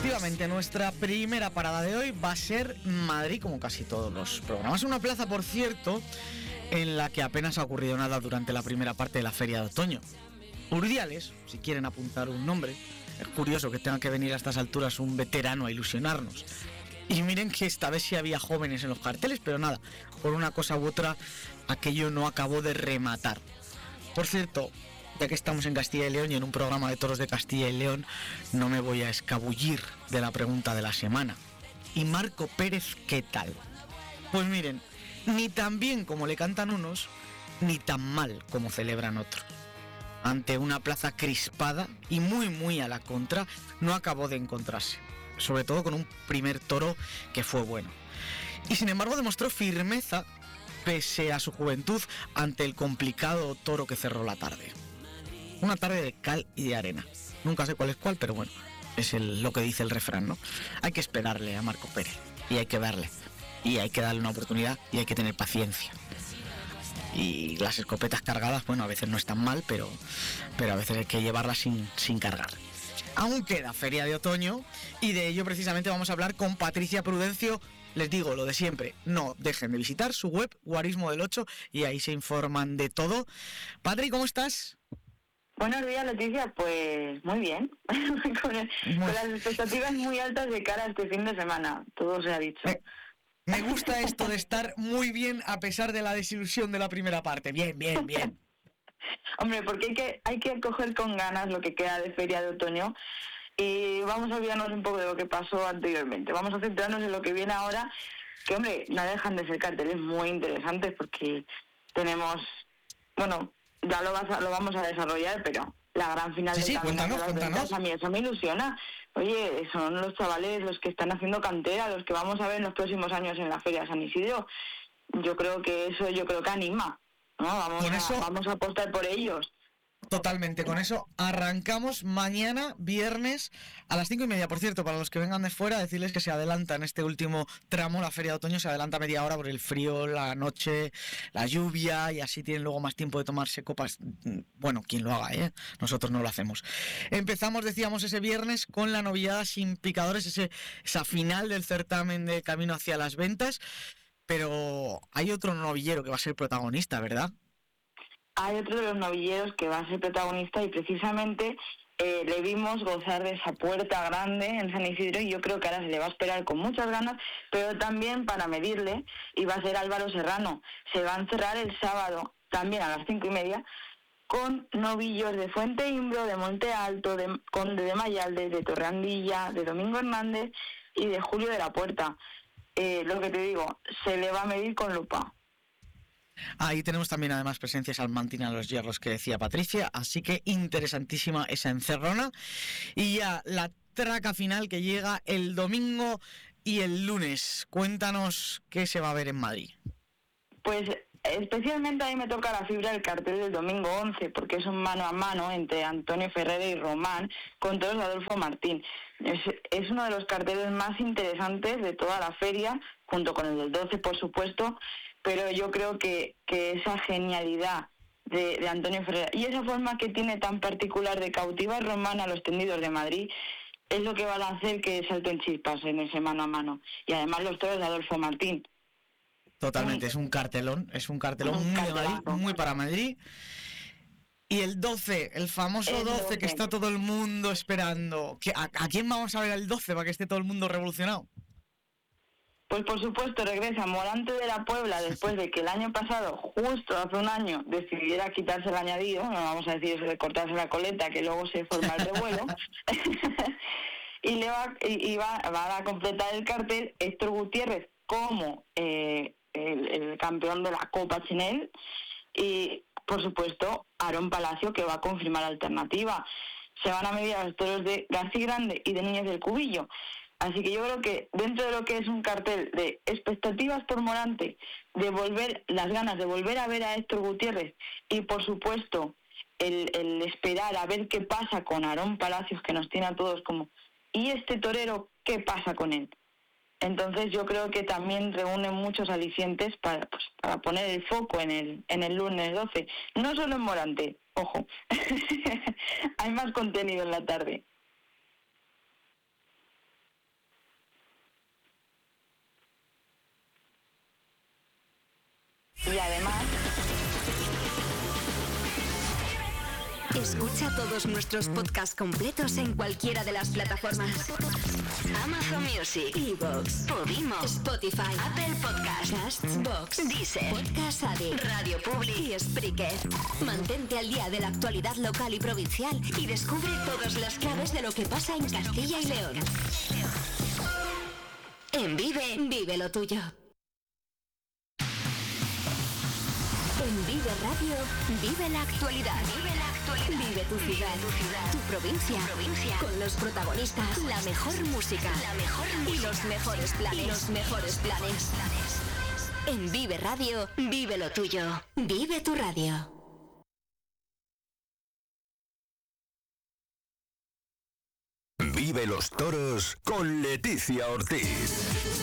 Efectivamente, nuestra primera parada de hoy va a ser Madrid, como casi todos los programas. Una plaza, por cierto, en la que apenas ha ocurrido nada durante la primera parte de la Feria de Otoño. Urdiales, si quieren apuntar un nombre. Es curioso que tenga que venir a estas alturas un veterano a ilusionarnos. Y miren que esta vez sí había jóvenes en los carteles, pero nada, por una cosa u otra, aquello no acabó de rematar. Por cierto, ya que estamos en Castilla y León y en un programa de toros de Castilla y León, no me voy a escabullir de la pregunta de la semana. ¿Y Marco Pérez qué tal? Pues miren, ni tan bien como le cantan unos, ni tan mal como celebran otros. Ante una plaza crispada y muy a la contra, no acabó de encontrarse. Sobre todo con un primer toro que fue bueno. Y sin embargo demostró firmeza pese a su juventud ante el complicado toro que cerró la tarde. Una tarde de cal y de arena. Nunca sé cuál es cuál, pero bueno, es lo que dice el refrán, ¿no? Hay que esperarle a Marco Pérez y hay que verle. Y hay que darle una oportunidad y hay que tener paciencia. Y las escopetas cargadas, bueno, a veces no están mal, pero a veces hay que llevarlas sin cargar. Aún queda Feria de Otoño y de ello precisamente vamos a hablar con Patricia Prudencio. Les digo lo de siempre, no dejen de visitar su web Guarismo del 8 y ahí se informan de todo. Patri, ¿cómo estás? Buenos días, Leticia. Pues muy bien, con las expectativas muy altas de cara a este fin de semana, todo se ha dicho. Me gusta esto de estar muy bien a pesar de la desilusión de la primera parte. Bien. Hombre, porque hay que coger con ganas lo que queda de Feria de Otoño y vamos a olvidarnos un poco de lo que pasó anteriormente. Vamos a centrarnos en lo que viene ahora, que hombre, no dejan de ser carteles muy interesantes porque tenemos, bueno, ya lo vamos a desarrollar, pero la gran final de Caminos de las Ventas, a mí eso me ilusiona. Oye, son los chavales los que están haciendo cantera, los que vamos a ver en los próximos años en la Feria de San Isidro. Yo creo que anima, ¿no? Vamos a apostar por ellos. Totalmente, con eso arrancamos mañana, viernes, a las 5:30. Por cierto, para los que vengan de fuera, decirles que se adelanta en este último tramo, la Feria de Otoño, se adelanta media hora por el frío, la noche, la lluvia, y así tienen luego más tiempo de tomarse copas. Bueno, quien lo haga, nosotros no lo hacemos. Empezamos, decíamos, ese viernes con la novillada sin picadores, esa final del certamen de Camino hacia las Ventas, pero hay otro novillero que va a ser protagonista, ¿verdad? Hay otro de los novilleros que va a ser protagonista y precisamente le vimos gozar de esa puerta grande en San Isidro y yo creo que ahora se le va a esperar con muchas ganas, pero también para medirle, y va a ser Álvaro Serrano. Se va a encerrar el sábado, también a las 5:30, con novillos de Fuente Imbro, de Monte Alto, de Conde de Mayalde, de Torreandilla, de Domingo Hernández y de Julio de la Puerta. Lo que te digo, se le va a medir con lupa. Ahí tenemos también además presencia salmantina en los hierros que decía Patricia, así que interesantísima esa encerrona. Y ya la traca final que llega el domingo y el lunes. Cuéntanos qué se va a ver en Madrid. Pues especialmente a mí me toca la fibra del cartel del domingo 11, porque es un mano a mano entre Antonio Ferrera y Román con toros de Adolfo Martín. Es uno de los carteles más interesantes de toda la feria, junto con el del 12, por supuesto, pero yo creo que esa genialidad de Antonio Ferrera y esa forma que tiene tan particular de cautivar Román a los tendidos de Madrid es lo que va a hacer que salten chispas en ese mano a mano. Y además los toros de Adolfo Martín. Totalmente, es un cartelón muy de Madrid, muy para Madrid. Y el 12, el famoso 12 que está todo el mundo esperando. ¿A quién vamos a ver el 12 para que esté todo el mundo revolucionado? Pues por supuesto regresa Morante de la Puebla después de que el año pasado, justo hace un año, decidiera quitarse el añadido, no vamos a decir eso de cortarse la coleta, que luego se forma el revuelo, y va a completar el cartel Héctor Gutiérrez como el campeón de la Copa Chinel y, por supuesto, Aarón Palacio, que va a confirmar alternativa. Se van a medir a los toros de García Grande y de Núñez del Cubillo. Así que yo creo que dentro de lo que es un cartel de expectativas por Morante, las ganas de volver a ver a Héctor Gutiérrez y, por supuesto, el esperar a ver qué pasa con Aarón Palacios, que nos tiene a todos como, ¿y este torero qué pasa con él? Entonces yo creo que también reúne muchos alicientes para poner el foco en el lunes 12. No solo en Morante, ojo, hay más contenido en la tarde. Escucha todos nuestros podcasts completos en cualquiera de las plataformas: Amazon Music, iVoox, Podimo, Spotify, Apple Podcasts, Castbox, Deezer, Podcast Addict, Radio Public y Spreaker. Mantente al día de la actualidad local y provincial y descubre todas las claves de lo que pasa en Castilla y León. En Vive, vive lo tuyo. En Vive Radio, vive la actualidad. Vive tu ciudad, tu provincia, con los protagonistas, la mejor música, y los mejores planes. En Vive Radio, vive lo tuyo. Vive tu radio. Vive los toros con Leticia Ortiz.